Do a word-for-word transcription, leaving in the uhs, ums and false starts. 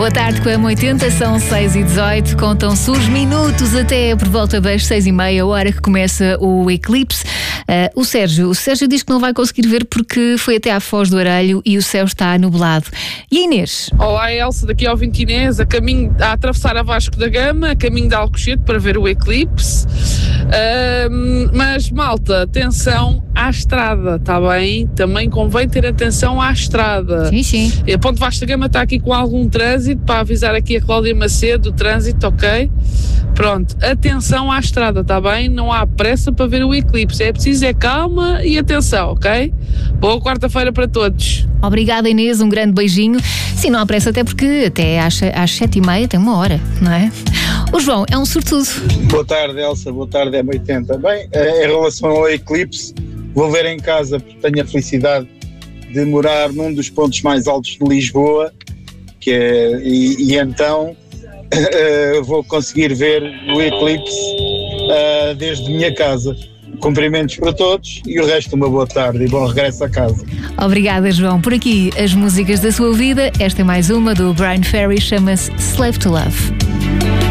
Boa tarde com a M oitenta, são seis e dezoito, contam-se os minutos até por volta das seis e meia, hora que começa o eclipse. Uh, o Sérgio, o Sérgio diz que não vai conseguir ver porque foi até à Foz do Arelho e o céu está nublado. E a Inês? Olá Elsa, daqui ao vinte Inês, a, caminho, a atravessar a Vasco da Gama, a caminho de Alcochete para ver o eclipse. Uh, mas malta, atenção à estrada, está bem? Também convém ter atenção à estrada. Sim, sim. A Ponte Vasco da Gama está aqui com algum trânsito, para avisar aqui a Cláudia Macedo, o trânsito, ok? Pronto, atenção à estrada, está bem? Não há pressa para ver o eclipse, é preciso é calma e atenção, ok? Boa quarta-feira para todos. Obrigada Inês, um grande beijinho. Sim, não há pressa até porque até às, às sete e meia tem uma hora, não é? O João é um sortudo. Boa tarde Elsa, boa tarde M oitenta. Bem, em relação ao eclipse, vou ver em casa porque tenho a felicidade de morar num dos pontos mais altos de Lisboa, que é, e, e então uh, vou conseguir ver o eclipse uh, desde minha casa. Cumprimentos para todos e o resto uma boa tarde e bom regresso a casa. Obrigada João. Por aqui as músicas da sua vida, esta é mais uma do Brian Ferry, chama-se Slave to Love.